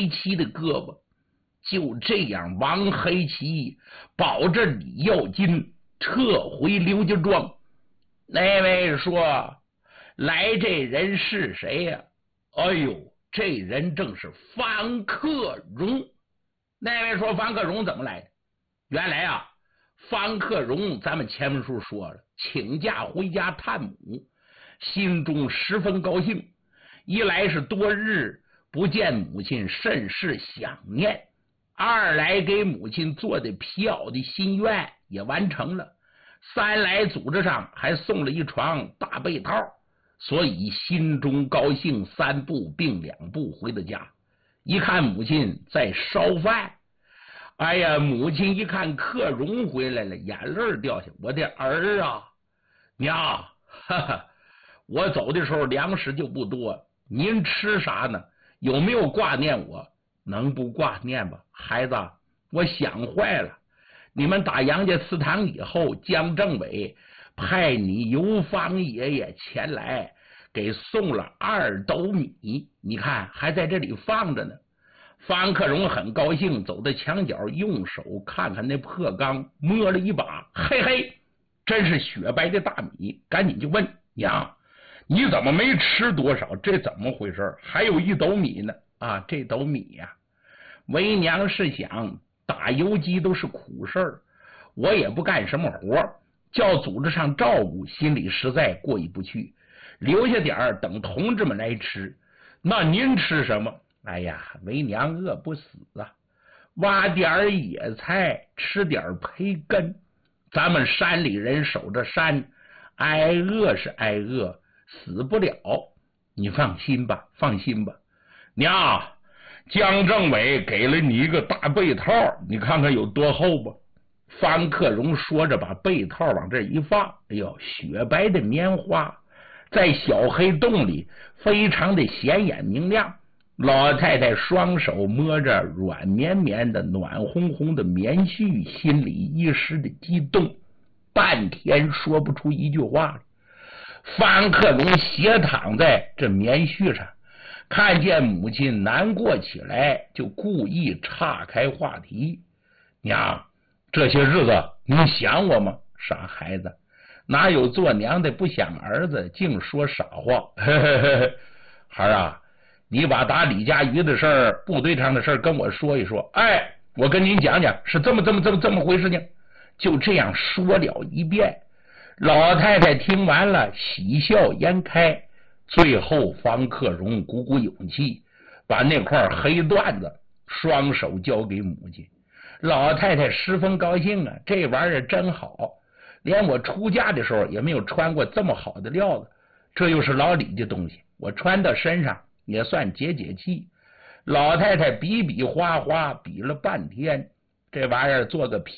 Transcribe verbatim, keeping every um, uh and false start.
黑旗的胳膊。就这样，王黑旗保着李耀金撤回刘家庄。那位说，来这人是谁呀、啊？哎呦，这人正是方克荣。那位说，方克荣怎么来的？原来啊，方克荣咱们前文书说了，请假回家探母，心中十分高兴。一来是多日不见母亲，甚是想念；二来给母亲做的漂的心愿也完成了；三来组织上还送了一床大被套，所以心中高兴，三步并两步回到家。一看母亲在烧饭，哎呀，母亲一看克荣回来了，眼泪掉下。我的儿啊，娘，哈哈，我走的时候粮食就不多，您吃啥呢？有没有挂念我？能不挂念吧？孩子，我想坏了。你们打杨家祠堂以后，江政委派你游方爷爷前来给送了二斗米，你看还在这里放着呢。方克荣很高兴，走到墙角，用手看看那破缸，摸了一把，嘿嘿，真是雪白的大米。赶紧就问娘，你怎么没吃多少？这怎么回事？还有一斗米呢？啊，这斗米呀、啊，为娘是想打游击都是苦事儿，我也不干什么活，叫组织上照顾，心里实在过意不去，留下点儿等同志们来吃。那您吃什么？哎呀，为娘饿不死啊，挖点野菜，吃点培根。咱们山里人守着山，挨饿是挨饿，死不了。你放心吧，放心吧。娘，江政委给了你一个大被套，你看看有多厚吧。方克荣说着，把被套往这一放，哎呦，雪白的棉花在小黑洞里非常的显眼明亮。老太太双手摸着软绵绵的暖烘烘的棉絮，心里一时的激动，半天说不出一句话来。方克荣斜躺在这棉絮上，看见母亲难过起来，就故意岔开话题。娘，这些日子你想我吗？傻孩子，哪有做娘的不想儿子，净说傻话。孩儿啊，你把打李家鱼的事儿、部队上的事儿跟我说一说。哎，我跟您讲讲，是这么这么这么这么回事情。就这样说了一遍。老太太听完了，喜笑颜开。最后方克荣鼓鼓勇气，把那块黑缎子双手交给母亲。老太太十分高兴啊，这玩意儿真好，连我出嫁的时候也没有穿过这么好的料子，这又是老李的东西，我穿到身上也算解解气。老太太比比划划比了半天，这玩意儿做个